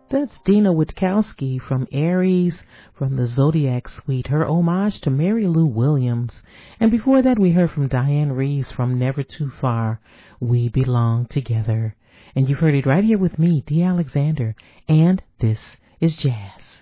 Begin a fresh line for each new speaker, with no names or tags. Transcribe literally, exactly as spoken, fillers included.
That's Dina Witkowski from Aries from the Zodiac Suite, her homage to Mary Lou Williams. And before that, we heard from Diane Reeves from Never Too Far, We Belong Together. And you've heard it right here with me, Dee Alexander, and this is Jazz.